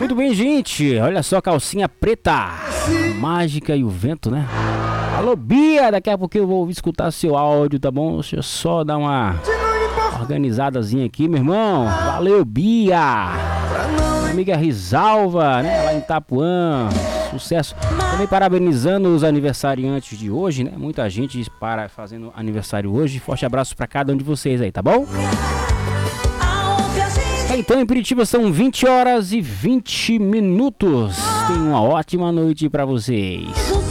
Muito bem, gente. Olha só, calcinha preta. Mágica e o vento, né? Alô, Bia. Daqui a pouco eu vou escutar seu áudio, tá bom? Deixa eu só dar uma organizadazinha aqui, meu irmão. Valeu, Bia. Amiga Risalva, né? Lá em Itapuã. Sucesso. Também parabenizando os aniversariantes de hoje, né? Muita gente fazendo aniversário hoje. Forte abraço pra cada um de vocês aí, tá bom? Então, em Piritiba são 20 horas e 20 minutos. Tenha uma ótima noite pra vocês.